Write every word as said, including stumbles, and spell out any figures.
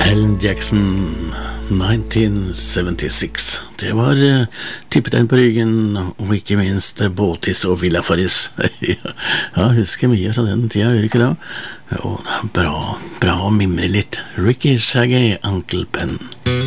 Alan Jackson, nineteen seventy-six. Det var uh, tippet den på ryggen, og ikke minst uh, Båtis og Villa Faris. Ja, husker mye fra den tida, gjør ikke det? Og bra, bra å mimre litt. Ricky Shaggy, Uncle Ben.